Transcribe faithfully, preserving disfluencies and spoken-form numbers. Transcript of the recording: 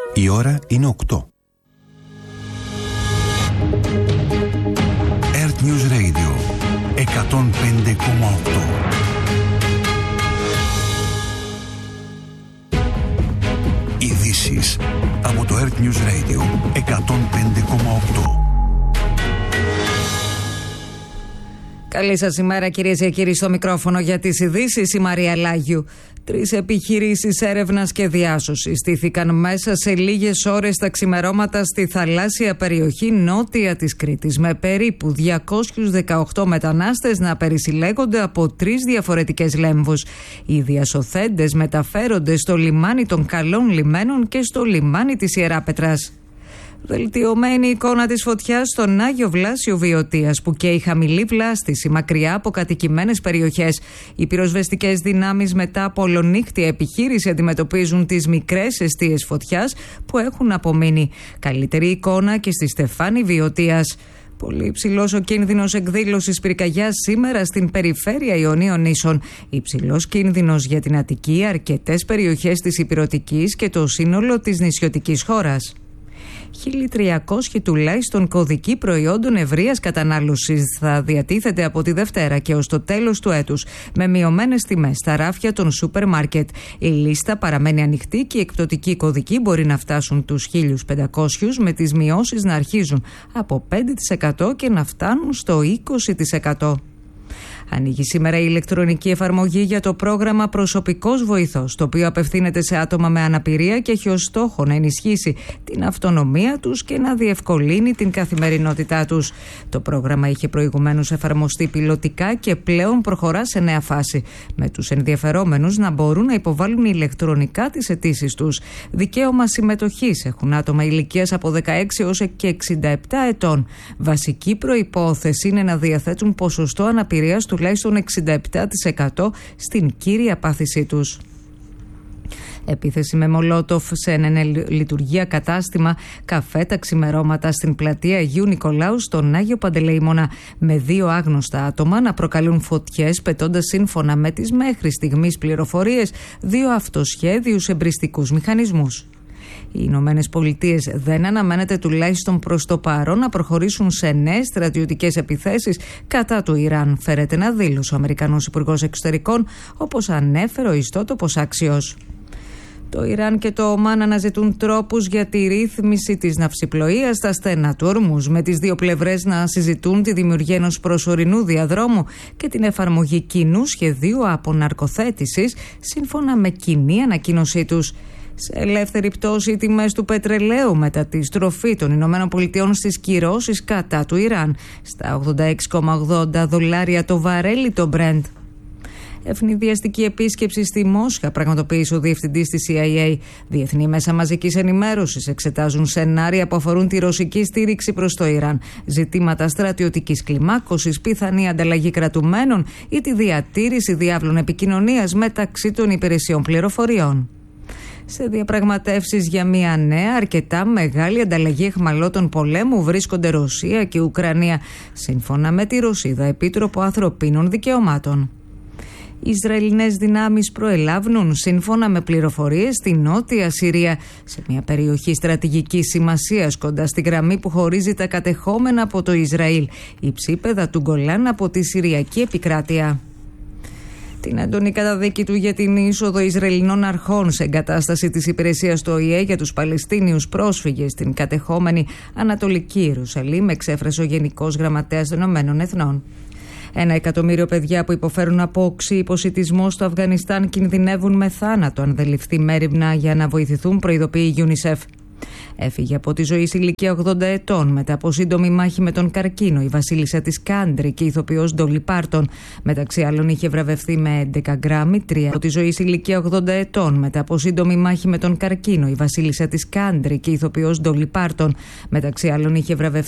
Η ώρα είναι οκτώ. Earth News Radio εκατόν πέντε κόμμα οκτώ. Ειδήσεις από το Earth News Radio εκατόν πέντε κόμμα οκτώ. Καλή σας ημέρα, κυρίες και κύριοι, στο μικρόφωνο για τις ειδήσεις η Μαρία Λάγιου. Τρεις επιχειρήσεις έρευνας και διάσωσης στήθηκαν μέσα σε λίγες ώρες τα ξημερώματα στη θαλάσσια περιοχή νότια της Κρήτης, με περίπου διακόσιους δεκαοκτώ μετανάστες να περισυλλέγονται από τρεις διαφορετικές λέμβους. Οι διασωθέντες μεταφέρονται στο λιμάνι των Καλών Λιμένων και στο λιμάνι της Ιεράπετρας. Βελτιωμένη εικόνα της φωτιάς στον Άγιο Βλάσιο Βιωτίας, που καίει χαμηλή βλάστηση μακριά από κατοικημένες περιοχές. Οι πυροσβεστικές δυνάμεις μετά από ολονύχτια επιχείρηση αντιμετωπίζουν τις μικρές εστίες φωτιάς που έχουν απομείνει. Καλύτερη εικόνα και στη Στεφάνη Βιωτίας. Πολύ υψηλός ο κίνδυνος εκδήλωσης πυρκαγιάς σήμερα στην περιφέρεια Ιωνίων Νήσων. Υψηλός κίνδυνος για την Αττική, αρκετές περιοχές της Ηπειρωτικής και το σύνολο της νησιωτικής χώρας. χίλια τριακόσιοι τουλάχιστον κωδικοί προϊόντων ευρείας κατανάλωσης θα διατίθεται από τη Δευτέρα και ως το τέλος του έτους, με μειωμένες τιμές στα ράφια των σούπερ μάρκετ. Η λίστα παραμένει ανοιχτή και οι εκπτωτικοί κωδικοί μπορεί να φτάσουν τους χίλια πεντακόσιους, με τις μειώσεις να αρχίζουν από πέντε τοις εκατό και να φτάνουν στο είκοσι τοις εκατό. Ανοίγει σήμερα η ηλεκτρονική εφαρμογή για το πρόγραμμα Προσωπικός Βοηθός, το οποίο απευθύνεται σε άτομα με αναπηρία και έχει ως στόχο να ενισχύσει την αυτονομία τους και να διευκολύνει την καθημερινότητά τους. Το πρόγραμμα είχε προηγουμένως εφαρμοστεί πιλωτικά και πλέον προχωρά σε νέα φάση, με τους ενδιαφερόμενους να μπορούν να υποβάλουν ηλεκτρονικά τις αιτήσεις τους. Δικαίωμα συμμετοχής έχουν άτομα ηλικίας από δεκαέξι έως και εξήντα επτά ετών. Βασική προϋπόθεση είναι να διαθέτουν ποσοστό αναπηρίας του τουλάχιστον εξήντα επτά τοις εκατό στην κύρια πάθησή τους. Επίθεση με μολότοφ σε ένα λειτουργία κατάστημα καφέ τα ξημερώματα στην πλατεία Αγίου Νικολάου στον Άγιο Παντελεήμονα, με δύο άγνωστα άτομα να προκαλούν φωτιές, πετώντας σύμφωνα με τις μέχρι στιγμής πληροφορίες δύο αυτοσχέδιους εμπριστικούς μηχανισμούς. Οι Ηνωμένες Πολιτείες δεν αναμένεται τουλάχιστον προς το παρόν να προχωρήσουν σε νέες στρατιωτικές επιθέσεις κατά του Ιράν, φέρεται να δήλωσε ο Αμερικανός Υπουργός Εξωτερικών, όπως ανέφερε ο ιστότοπος Άξιος. Το Ιράν και το Ομάν αναζητούν τρόπους για τη ρύθμιση της ναυσιπλοείας στα στενά του Ορμούζ, με τις δύο πλευρές να συζητούν τη δημιουργία ενός προσωρινού διαδρόμου και την εφαρμογή κοινού σχεδίου αποναρκοθέτησης, σύμφωνα με κοινή ανακοίνωσή τους. Σε ελεύθερη πτώση οι τιμές του πετρελαίου μετά τη στροφή των Ηνωμένων Πολιτειών στις κυρώσεις κατά του Ιράν, στα ογδόντα έξι κόμμα ογδόντα δολάρια το βαρέλι το Brent. Ευνηδιαστική επίσκεψη στη Μόσχα πραγματοποίησε ο διευθυντής της σι άι έι. Διεθνή μέσα μαζικής ενημέρωσης εξετάζουν σενάρια που αφορούν τη ρωσική στήριξη προς το Ιράν, ζητήματα στρατιωτικής κλιμάκωσης, πιθανή ανταλλαγή κρατουμένων ή τη διατήρηση διάβλων επικοινωνίας μεταξύ των υπηρεσιών πληροφοριών. Σε διαπραγματεύσεις για μια νέα, αρκετά μεγάλη ανταλλαγή αιχμαλώτων πολέμου βρίσκονται Ρωσία και Ουκρανία, σύμφωνα με τη Ρωσίδα Επίτροπο Ανθρωπίνων Δικαιωμάτων. Οι Ισραηλινές δυνάμεις προελάβουν, σύμφωνα με πληροφορίες, στη Νότια Συρία, σε μια περιοχή στρατηγικής σημασίας κοντά στη γραμμή που χωρίζει τα κατεχόμενα από το Ισραήλ, υψίπεδα του Γκολάν από τη Συριακή επικράτεια. Την έντονη καταδίκη του για την είσοδο Ισραηλινών αρχών σε εγκατάσταση της υπηρεσίας του Ο Η Ε για τους Παλαιστίνιους πρόσφυγες στην κατεχόμενη Ανατολική Ιερουσαλήμ εξέφρασε ο Γενικός Γραμματέας των Ηνωμένων Εθνών. Ένα εκατομμύριο παιδιά που υποφέρουν από οξύ υποσιτισμό στο Αφγανιστάν κινδυνεύουν με θάνατο αν δεν ληφθεί μέριμνα για να βοηθηθούν, προειδοποιεί η UNICEF. Έφυγε από τη ζωή σε ηλικία ογδόντα ετών μετά από σύντομη μάχη με τον καρκίνο η βασίλισσα της Κάντρι και η ηθοποιός Ντόλι Πάρτον. Μεταξύ άλλων, είχε βραβευθεί με έντεκα γκράμμι, τρία από τη ζωή σε ηλικία ογδόντα ετών μετά από σύντομη μάχη με τον καρκίνο η βασίλισσα της Κάντρι και η ηθοποιός Ντόλι Πάρτον. Μεταξύ άλλων, είχε βραβευθεί